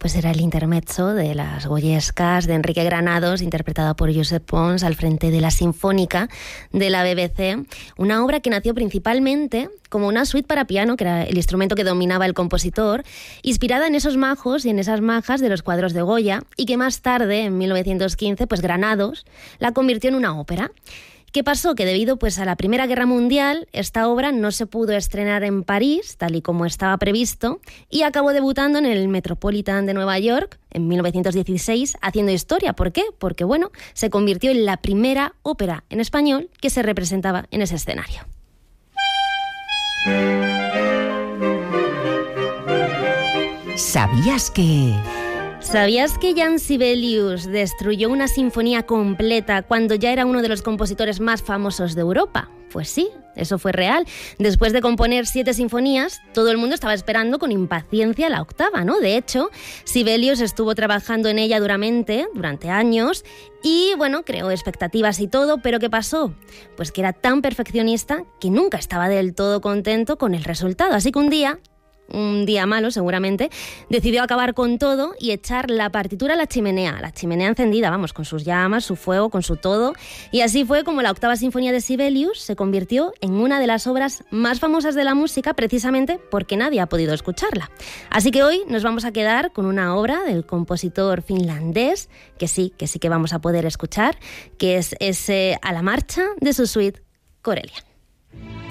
pues era el intermezzo de las Goyescas de Enrique Granados, interpretada por Josep Pons al frente de la Sinfónica de la BBC, una obra que nació principalmente como una suite para piano, que era el instrumento que dominaba el compositor, inspirada en esos majos y en esas majas de los cuadros de Goya, y que más tarde, en 1915, pues Granados la convirtió en una ópera. ¿Qué pasó? Que debido pues a la Primera Guerra Mundial, esta obra no se pudo estrenar en París, tal y como estaba previsto, y acabó debutando en el Metropolitan de Nueva York en 1916, haciendo historia. ¿Por qué? Porque, bueno, se convirtió en la primera ópera en español que se representaba en ese escenario. ¿Sabías que...? ¿Sabías que Jan Sibelius destruyó una sinfonía completa cuando ya era uno de los compositores más famosos de Europa? Pues sí, eso fue real. Después de componer 7 sinfonías, todo el mundo estaba esperando con impaciencia la octava, ¿no? De hecho, Sibelius estuvo trabajando en ella duramente, durante años, y bueno, creó expectativas y todo, pero ¿qué pasó? Pues que era tan perfeccionista que nunca estaba del todo contento con el resultado. Así que un día malo seguramente, decidió acabar con todo y echar la partitura a la chimenea encendida, vamos, con sus llamas, su fuego, con su todo, y así fue como la octava sinfonía de Sibelius se convirtió en una de las obras más famosas de la música, precisamente porque nadie ha podido escucharla. Así que hoy nos vamos a quedar con una obra del compositor finlandés, que sí que vamos a poder escuchar, que es ese A la marcha de su suite Corellia.